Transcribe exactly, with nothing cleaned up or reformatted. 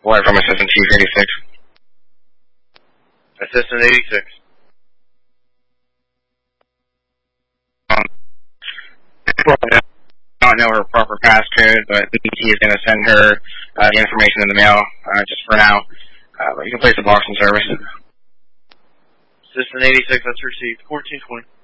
Wire from Assistant Chief eighty-six. Assistant eighty-six. Um, I don't know her proper passcode, but E T is going to send her uh, the information in the mail uh, just for now. Uh, but you can place the box in service. Assistant eighty-six, that's received. fourteen twenty.